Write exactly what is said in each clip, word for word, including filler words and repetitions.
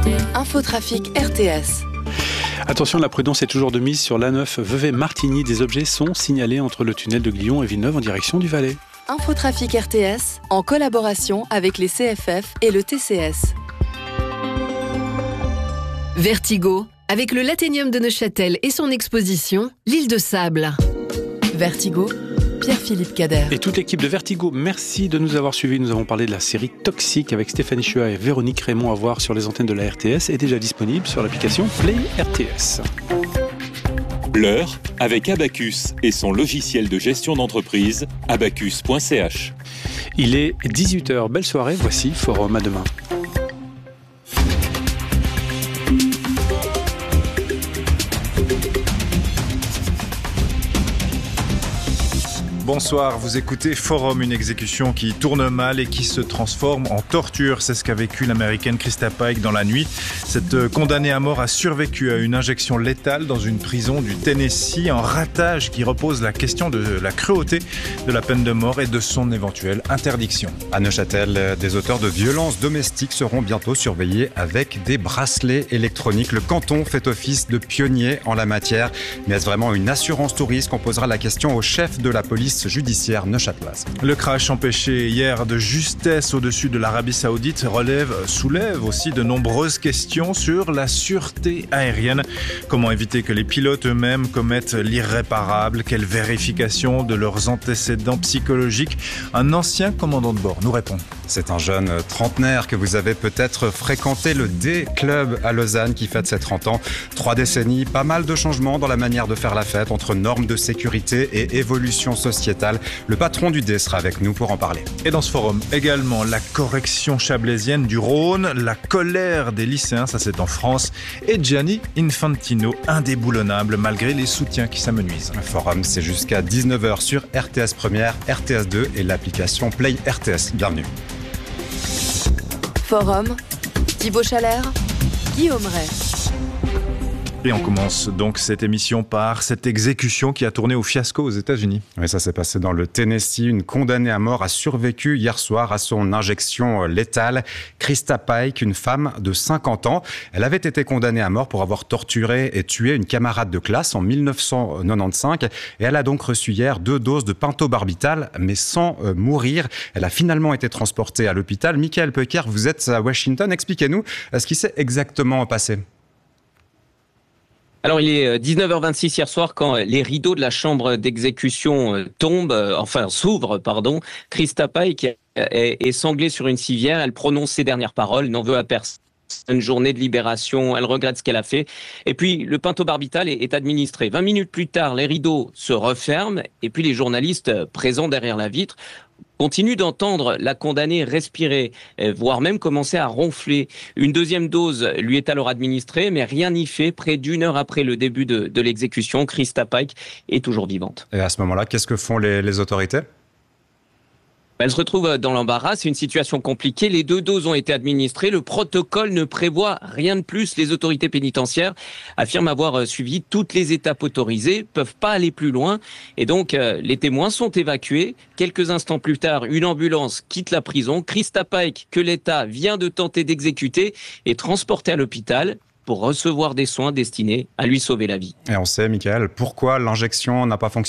Infotrafic R T S. Attention, la prudence est toujours de mise sur l'A neuf Vevey-Martigny. Des objets sont signalés entre le tunnel de Glion et Villeneuve en direction du Valais. Infotrafic R T S, en collaboration avec les C F F et le T C S. Vertigo, avec le Lathénium de Neuchâtel et son exposition, l'île de Sable. Vertigo, Pierre-Philippe Cader. Et toute l'équipe de Vertigo, merci de nous avoir suivis. Nous avons parlé de la série Toxique avec Stéphanie Chua et Véronique Raymond à voir sur les antennes de la R T S et déjà disponible sur l'application Play R T S. L'heure avec Abacus et son logiciel de gestion d'entreprise, abacus point c h. Il est dix-huit heures, belle soirée, voici Forum, à demain. Bonsoir, vous écoutez Forum, une exécution qui tourne mal et qui se transforme en torture. C'est ce qu'a vécu l'américaine Krista Pike dans la nuit. Cette condamnée à mort a survécu à une injection létale dans une prison du Tennessee. Un ratage qui repose la question de la cruauté de la peine de mort et de son éventuelle interdiction. À Neuchâtel, des auteurs de violences domestiques seront bientôt surveillés avec des bracelets électroniques. Le canton fait office de pionnier en la matière. Mais est-ce vraiment une assurance tout risque ? On posera la question au chef de la police judiciaire neuchâteloise. Le crash empêché hier de justesse au-dessus de l'Arabie Saoudite relève, soulève aussi de nombreuses questions sur la sûreté aérienne. Comment éviter que les pilotes eux-mêmes commettent l'irréparable ? Quelle vérification de leurs antécédents psychologiques ? Un ancien commandant de bord nous répond. C'est un jeune trentenaire que vous avez peut-être fréquenté, le D-Club à Lausanne qui fête ses trente ans. Trois décennies, pas mal de changements dans la manière de faire la fête entre normes de sécurité et évolution sociétale. Le patron du D sera avec nous pour en parler. Et dans ce forum, également la correction chablaisienne du Rhône, la colère des lycéens, ça c'est en France, et Gianni Infantino, indéboulonnable malgré les soutiens qui s'amenuisent. Le forum, c'est jusqu'à dix-neuf heures sur R T S Première, R T S deux et l'application Play R T S. Bienvenue. Forum, Thibaut Chalère, Guillaume Ray. Et on commence donc cette émission par cette exécution qui a tourné au fiasco aux États-Unis. Oui, ça s'est passé dans le Tennessee. Une condamnée à mort a survécu hier soir à son injection létale. Krista Pike, une femme de cinquante ans. Elle avait été condamnée à mort pour avoir torturé et tué une camarade de classe en dix-neuf cent quatre-vingt-quinze. Et elle a donc reçu hier deux doses de pentobarbital, mais sans euh, mourir. Elle a finalement été transportée à l'hôpital. Michael Peuker, vous êtes à Washington. Expliquez-nous ce qui s'est exactement passé. Alors, il est dix-neuf heures vingt-six hier soir quand les rideaux de la chambre d'exécution tombent, enfin s'ouvrent, pardon. Krista Pike est, est sanglée sur une civière. Elle prononce ses dernières paroles, n'en veut à personne. Une journée de libération, elle regrette ce qu'elle a fait. Et puis, le pentobarbital est, est administré. vingt minutes plus tard, les rideaux se referment et puis les journalistes présents derrière la vitre continue d'entendre la condamnée respirer, voire même commencer à ronfler. Une deuxième dose lui est alors administrée, mais rien n'y fait. Près d'une heure après le début de, de l'exécution, Krista Pike est toujours vivante. Et à ce moment-là, qu'est-ce que font les, les autorités ? Elle se retrouve dans l'embarras, c'est une situation compliquée. Les deux doses ont été administrées, le protocole ne prévoit rien de plus. Les autorités pénitentiaires affirment avoir suivi toutes les étapes autorisées, peuvent pas aller plus loin. Et donc, euh, les témoins sont évacués. Quelques instants plus tard, une ambulance quitte la prison. Krista Pike, que l'État vient de tenter d'exécuter, est transportée à l'hôpital pour recevoir des soins destinés à lui sauver la vie. Et on sait, Michael, pourquoi l'injection n'a pas fonctionné ?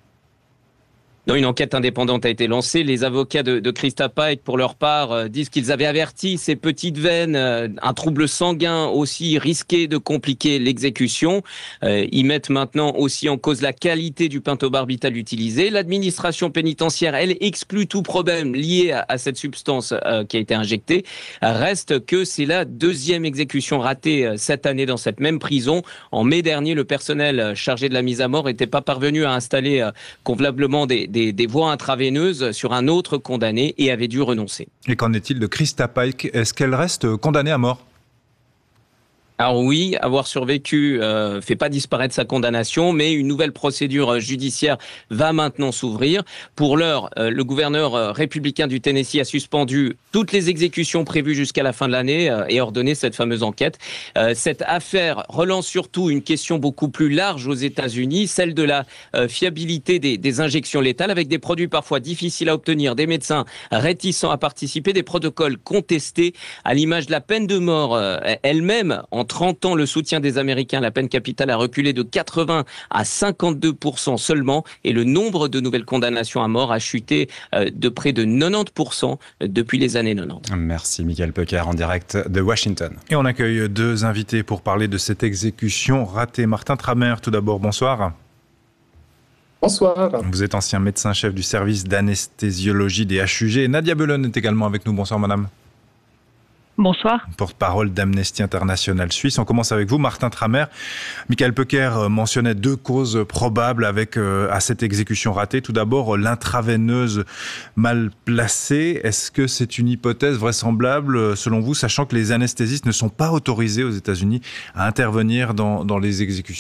Non, une enquête indépendante a été lancée. Les avocats de, de Krista Pike, pour leur part, euh, disent qu'ils avaient averti ces petites veines, euh, un trouble sanguin aussi risqué de compliquer l'exécution. Euh, ils mettent maintenant aussi en cause la qualité du pentobarbital utilisé. L'administration pénitentiaire, elle, exclut tout problème lié à, à cette substance euh, qui a été injectée. Reste que c'est la deuxième exécution ratée euh, cette année dans cette même prison. En mai dernier, le personnel chargé de la mise à mort n'était pas parvenu à installer euh, convenablement des Des, des voies intraveineuses sur un autre condamné et avait dû renoncer. Et qu'en est-il de Krista Pike ? Est-ce qu'elle reste condamnée à mort ? Alors oui, avoir survécu euh, fait pas disparaître sa condamnation, mais une nouvelle procédure judiciaire va maintenant s'ouvrir. Pour l'heure, euh, le gouverneur euh, républicain du Tennessee a suspendu toutes les exécutions prévues jusqu'à la fin de l'année euh, et ordonné cette fameuse enquête. Euh, cette affaire relance surtout une question beaucoup plus large aux États-Unis, celle de la euh, fiabilité des, des injections létales, avec des produits parfois difficiles à obtenir, des médecins réticents à participer, des protocoles contestés, à l'image de la peine de mort euh, elle-même. En trente ans, le soutien des Américains à la peine capitale a reculé de quatre-vingts à cinquante-deux pour cent seulement, et le nombre de nouvelles condamnations à mort a chuté de près de quatre-vingt-dix pour cent depuis les années quatre-vingt-dix. Merci Michael Pecker en direct de Washington. Et on accueille deux invités pour parler de cette exécution ratée. Martin Tramer, tout d'abord, bonsoir. Bonsoir. Vous êtes ancien médecin-chef du service d'anesthésiologie des H U G. Nadia Bellon est également avec nous. Bonsoir madame. Bonsoir. Porte-parole d'Amnesty International Suisse. On commence avec vous, Martin Tramer. Michael Pecker mentionnait deux causes probables avec, euh, à cette exécution ratée. Tout d'abord, l'intraveineuse mal placée. Est-ce que c'est une hypothèse vraisemblable, selon vous, sachant que les anesthésistes ne sont pas autorisés aux États-Unis à intervenir dans, dans les exécutions ?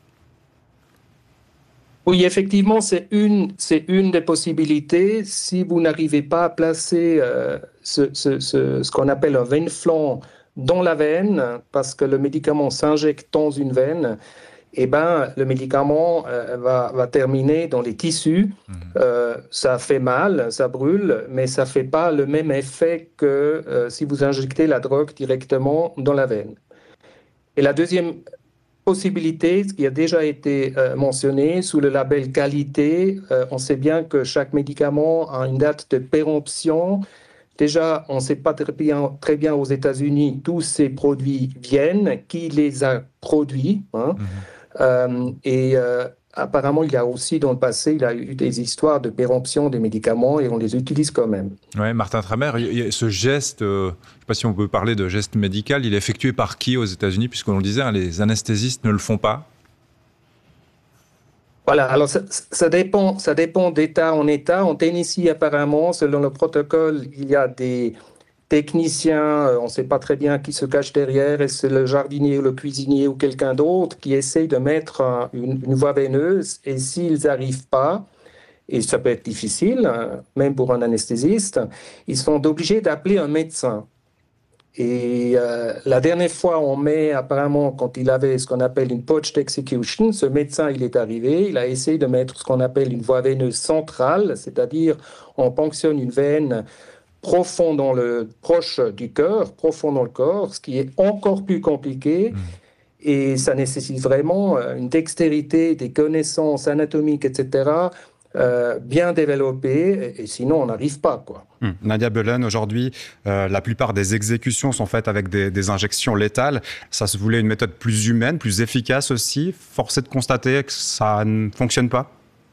Oui, effectivement, c'est une, c'est une des possibilités. Si vous n'arrivez pas à placer euh, ce, ce, ce, ce qu'on appelle un veine flanc dans la veine, parce que le médicament s'injecte dans une veine, eh ben, le médicament euh, va, va terminer dans les tissus. Mmh. Euh, ça fait mal, ça brûle, mais ça ne fait pas le même effet que euh, si vous injectez la drogue directement dans la veine. Et la deuxième possibilité, ce qui a déjà été euh, mentionné, sous le label qualité, euh, on sait bien que chaque médicament a une date de péremption. Déjà, on ne sait pas très bien, très bien aux États-Unis d'où ces produits viennent, qui les a produits. Hein. Mmh. Euh, et euh, apparemment, il y a aussi dans le passé, il y a eu des histoires de péremption des médicaments et on les utilise quand même. Oui, Martin Tramer, ce geste, euh, je ne sais pas si on peut parler de geste médical, il est effectué par qui aux États-Unis, puisqu'on le disait, hein, les anesthésistes ne le font pas? Voilà, alors ça, ça dépend, ça dépend d'État en État. En Tennessee, apparemment, selon le protocole, il y a des techniciens, on ne sait pas très bien qui se cache derrière, est-ce que c'est le jardinier, le cuisinier ou quelqu'un d'autre qui essaye de mettre un, une, une voie veineuse, et s'ils n'arrivent pas, et ça peut être difficile, même pour un anesthésiste, ils sont obligés d'appeler un médecin. Et euh, la dernière fois, on met apparemment, quand il avait ce qu'on appelle une poached execution, ce médecin, il est arrivé, il a essayé de mettre ce qu'on appelle une voie veineuse centrale, c'est-à-dire on ponctionne une veine profond dans le, proche du cœur, profond dans le corps, ce qui est encore plus compliqué. Mmh. Et ça nécessite vraiment une dextérité, des connaissances anatomiques, et cetera, euh, bien développées, et, et sinon on n'arrive pas, quoi. Mmh. Nadia Bellon, aujourd'hui, euh, la plupart des exécutions sont faites avec des, des injections létales. Ça se voulait une méthode plus humaine, plus efficace aussi. Force est de constater que ça ne fonctionne pas?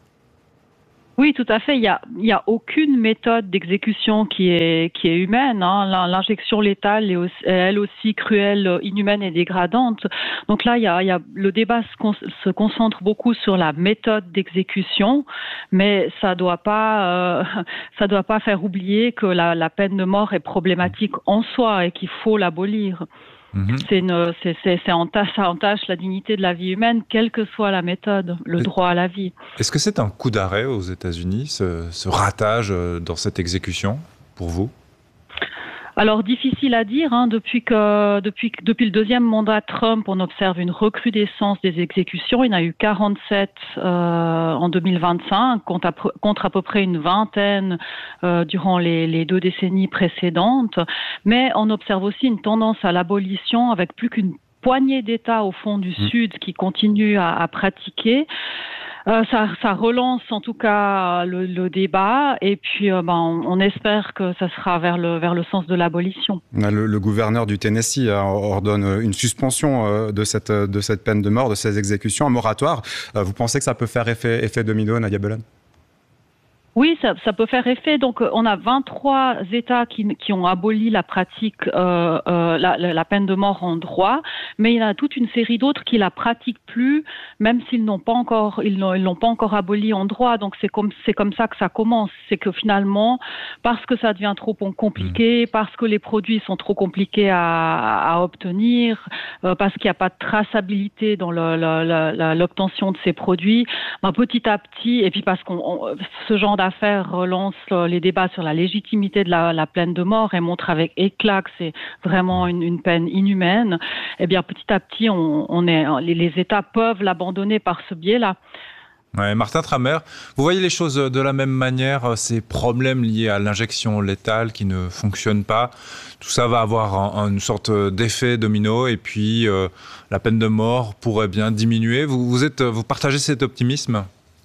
Oui, tout à fait. Il y a, il y a aucune méthode d'exécution qui est, qui est humaine. Hein. L'injection létale est aussi, elle aussi cruelle, inhumaine et dégradante. Donc là, il y a, il y a, le débat se, con, se concentre beaucoup sur la méthode d'exécution, mais ça doit pas, euh, ça doit pas faire oublier que la, la peine de mort est problématique en soi et qu'il faut l'abolir. Mmh. C'est une, c'est, c'est, c'est entache, ça entache la dignité de la vie humaine, quelle que soit la méthode, le droit à la vie. Est-ce que c'est un coup d'arrêt aux États-Unis, ce, ce ratage dans cette exécution, pour vous ? Alors, difficile à dire. Hein, depuis, que, depuis, depuis le deuxième mandat Trump, on observe une recrudescence des exécutions. Il y en a eu quarante-sept euh, en deux mille vingt-cinq, contre à, contre à peu près une vingtaine euh, durant les, les deux décennies précédentes. Mais on observe aussi une tendance à l'abolition avec plus qu'une poignée d'États au fond du mmh. Sud qui continuent à, à pratiquer. Euh, ça, ça relance en tout cas le, le débat et puis euh, ben, on, on espère que ça sera vers le, vers le sens de l'abolition. Le, le gouverneur du Tennessee euh, ordonne une suspension euh, de, cette, de cette peine de mort, de ces exécutions, un moratoire. Euh, vous pensez que ça peut faire effet, effet domino, Nadia Bellon ? Oui, ça, ça peut faire effet. Donc, on a vingt-trois États qui, qui ont aboli la pratique, euh, euh, la, la peine de mort en droit, mais il y en a toute une série d'autres qui la pratiquent plus, même s'ils n'ont pas encore, ils n'ont, ils l'ont pas encore aboli en droit. Donc, c'est comme, c'est comme ça que ça commence. C'est que finalement, parce que ça devient trop compliqué, parce que les produits sont trop compliqués à, à obtenir, euh, parce qu'il n'y a pas de traçabilité dans le, le, le, l'obtention de ces produits, ben, petit à petit, et puis parce qu'on, on, ce genre d'affaires relance les débats sur la légitimité de la, la peine de mort et montre avec éclat que c'est vraiment une, une peine inhumaine, eh bien petit à petit, on, on est, les, les États peuvent l'abandonner par ce biais-là. Ouais, Martin Tramer, vous voyez les choses de la même manière, ces problèmes liés à l'injection létale qui ne fonctionnent pas, tout ça va avoir un, une sorte d'effet domino et puis euh, la peine de mort pourrait bien diminuer. Vous, vous, êtes, vous partagez cet optimisme ?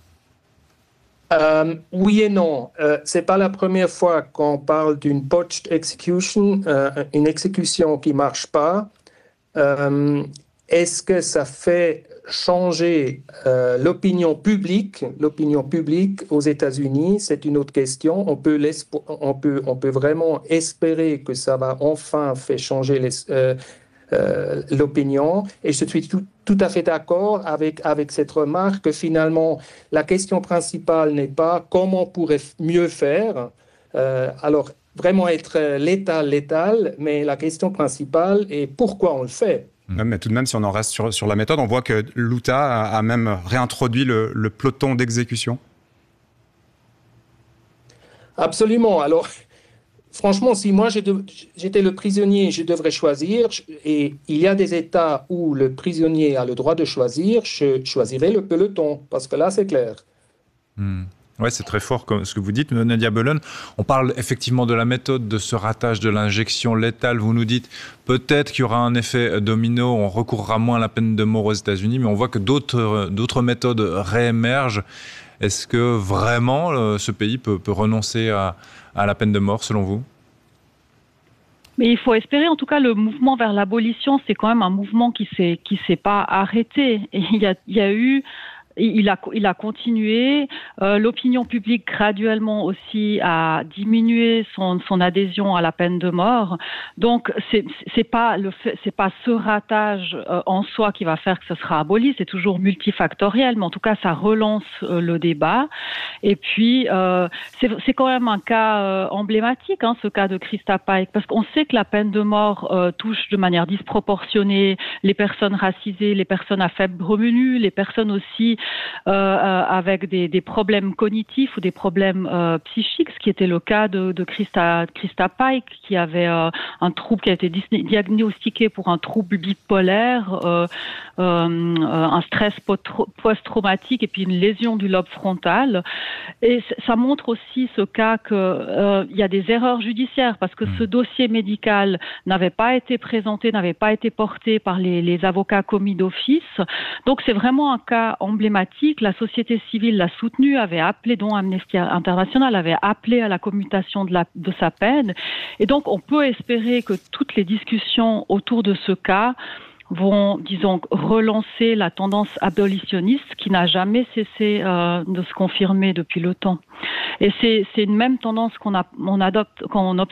Euh, oui et non. Euh, c'est pas la première fois qu'on parle d'une botched execution, euh, une exécution qui marche pas. Euh, est-ce que ça fait changer euh, l'opinion publique, l'opinion publique aux États-Unis? C'est une autre question. On peut, on peut, on peut vraiment espérer que ça va enfin faire changer les, euh, euh, l'opinion. Et je suis tout tout à fait d'accord avec, avec cette remarque que finalement, la question principale n'est pas comment on pourrait mieux faire, euh, alors vraiment être létal, létal, mais la question principale est pourquoi on le fait. Mais tout de même, si on en reste sur, sur la méthode, on voit que l'Utah a, a même réintroduit le, le peloton d'exécution. Absolument. Alors, franchement, si moi j'étais le prisonnier, je devrais choisir, et il y a des États où le prisonnier a le droit de choisir, je choisirais le peloton, parce que là, c'est clair. Mmh. Oui, c'est très fort comme ce que vous dites, Nadia Boelen. On parle effectivement de la méthode de ce ratage de l'injection létale. Vous nous dites peut-être qu'il y aura un effet domino, on recourra moins à la peine de mort aux États-Unis, mais on voit que d'autres, d'autres méthodes réémergent. Est-ce que vraiment euh, ce pays peut, peut renoncer à, à la peine de mort, selon vous ? Mais il faut espérer, en tout cas, le mouvement vers l'abolition, c'est quand même un mouvement qui s'est, qui s'est pas arrêté. Et il y a, il y a eu... Il a, il a continué. Euh, l'opinion publique graduellement aussi a diminué son, son adhésion à la peine de mort. Donc c'est, c'est pas le fait, c'est pas ce ratage euh, en soi qui va faire que ce sera aboli. C'est toujours multifactoriel, mais en tout cas ça relance euh, le débat. Et puis euh, c'est, c'est quand même un cas euh, emblématique, hein, ce cas de Christa Pike, parce qu'on sait que la peine de mort euh, touche de manière disproportionnée les personnes racisées, les personnes à faible revenu, les personnes aussi Euh, euh, avec des, des problèmes cognitifs ou des problèmes euh, psychiques, ce qui était le cas de, de Christa, Christa Pike, qui avait euh, un trouble, qui a été diagnostiqué pour un trouble bipolaire, euh, euh, un stress post-traumatique et puis une lésion du lobe frontal. Et ça montre aussi ce cas qu'il euh, y a des erreurs judiciaires, parce que ce dossier médical n'avait pas été présenté, n'avait pas été porté par les, les avocats commis d'office. Donc c'est vraiment un cas emblématique. La société civile l'a soutenu, avait appelé, dont Amnesty International avait appelé à la commutation de, la, de sa peine. Et donc, on peut espérer que toutes les discussions autour de ce cas vont, disons, relancer la tendance abolitionniste qui n'a jamais cessé euh, de se confirmer depuis le temps. Et c'est, c'est une même tendance qu'on, a, on adopte, qu'on observe